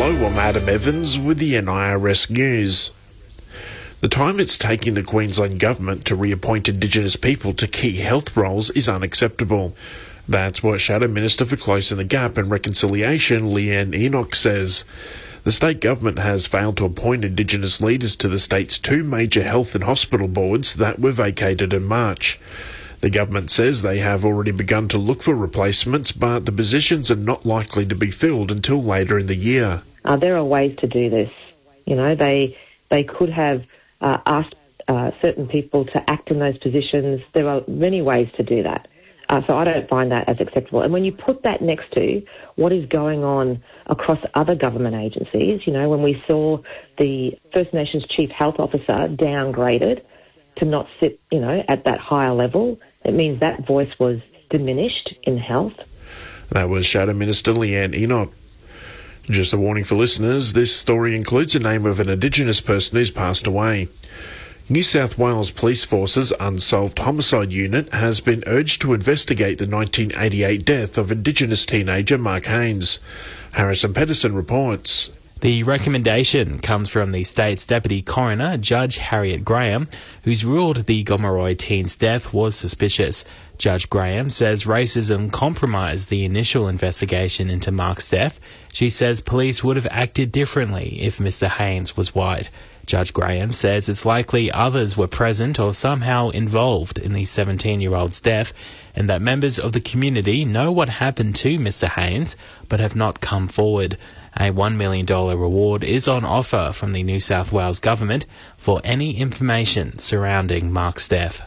Hello, I'm Adam Evans with the NIRS News. The time it's taking the Queensland Government to reappoint Indigenous people to key health roles is unacceptable. That's what Shadow Minister for Closing the Gap and Reconciliation, Leanne Enoch, says. The state government has failed to appoint Indigenous leaders to the state's two major health and hospital boards that were vacated in March. The government says they have already begun to look for replacements, but the positions are not likely to be filled until later in the year. There are ways to do this. You know, they could have asked certain people to act in those positions. There are many ways to do that. So I don't find that as acceptable. And when you put that next to what is going on across other government agencies, you know, when we saw the First Nations Chief Health Officer downgraded to not sit, you know, at that higher level, it means that voice was diminished in health. That was Shadow Minister Leanne Enoch. Just a warning for listeners, this story includes the name of an Indigenous person who's passed away. New South Wales Police Force's Unsolved Homicide Unit has been urged to investigate the 1988 death of Indigenous teenager Mark Haynes. Harrison Pedersen reports. The recommendation comes from the state's Deputy Coroner, Judge Harriet Graham, who's ruled the Gomeroi teen's death was suspicious. Judge Graham says racism compromised the initial investigation into Mark's death. She says police would have acted differently if Mr. Haynes was white. Judge Graham says it's likely others were present or somehow involved in the 17-year-old's death, and that members of the community know what happened to Mr. Haynes but have not come forward. A $1 million reward is on offer from the New South Wales Government for any information surrounding Mark's death.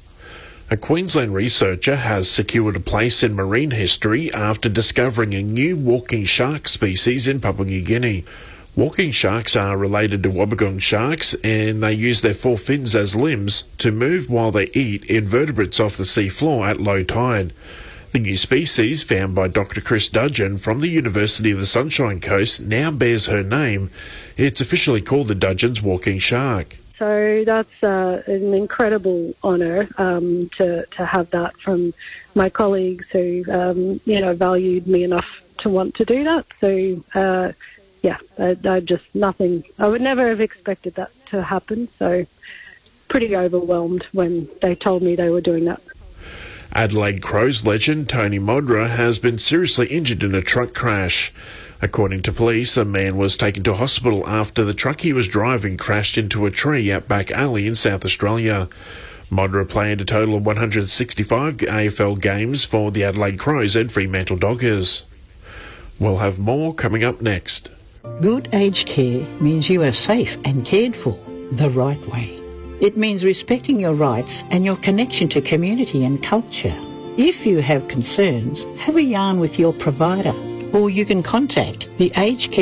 A Queensland researcher has secured a place in marine history after discovering a new walking shark species in Papua New Guinea. Walking sharks are related to wobbegong sharks, and they use their four fins as limbs to move while they eat invertebrates off the sea floor at low tide. The new species, found by Dr. Chris Dudgeon from the University of the Sunshine Coast, now bears her name. It's officially called the Dudgeon's walking shark. So that's an incredible honour to have that from my colleagues who, valued me enough to want to do that. So, I would never have expected that to happen. So pretty overwhelmed when they told me they were doing that. Adelaide Crows legend Tony Modra has been seriously injured in a truck crash. According to police, a man was taken to hospital after the truck he was driving crashed into a tree at Back Alley in South Australia. Modra played a total of 165 AFL games for the Adelaide Crows and Fremantle Dockers. We'll have more coming up next. Good aged care means you are safe and cared for the right way. It means respecting your rights and your connection to community and culture. If you have concerns, have a yarn with your provider, or you can contact the Aged Care